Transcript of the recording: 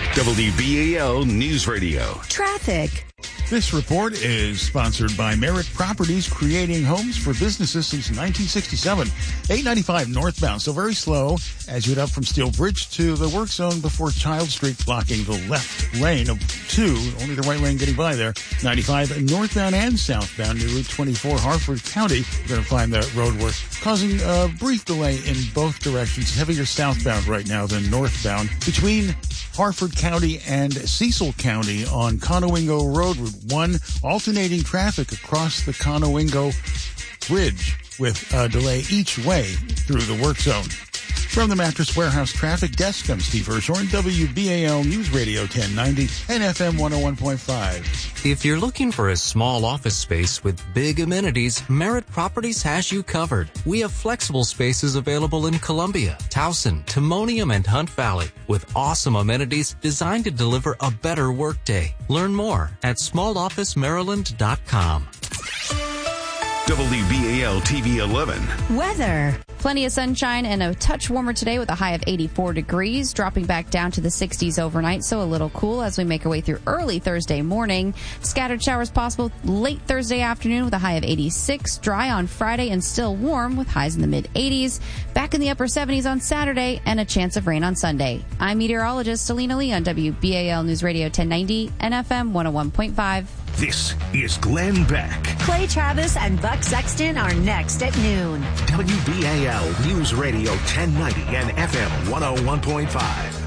WBAL News Radio. Traffic. This report is sponsored by Merritt Properties, creating homes for businesses since 1967. 895 northbound, so very slow as you head up from Steel Bridge to the work zone before Child Street, blocking the left lane of 2, only the right lane getting by there. 95 northbound and southbound near Route 24, Harford County. You're going to find the road work causing a brief delay in both directions. Heavier southbound right now than northbound. Between Harford County and Cecil County on Conowingo Road, Route 1, alternating traffic across the Conowingo Bridge with a delay each way through the work zone. From the Mattress Warehouse Traffic Desk, I'm Steve Hirshhorn, WBAL News Radio 1090 and FM 101.5. If you're looking for a small office space with big amenities, Merritt Properties has you covered. We have flexible spaces available in Columbia, Towson, Timonium, and Hunt Valley with awesome amenities designed to deliver a better workday. Learn more at smallofficemaryland.com. WBAL TV 11. Weather. Plenty of sunshine and a touch warmer today with a high of 84 degrees, dropping back down to the 60s overnight, so a little cool as we make our way through early Thursday morning. Scattered showers possible late Thursday afternoon with a high of 86, dry on Friday and still warm with highs in the mid-80s, back in the upper 70s on Saturday and a chance of rain on Sunday. I'm meteorologist Selena Lee on WBAL News Radio 1090 and FM 101.5. This is Glenn Beck. Clay Travis and Buck Sexton are next at noon. WBAL News Radio 1090 and FM 101.5.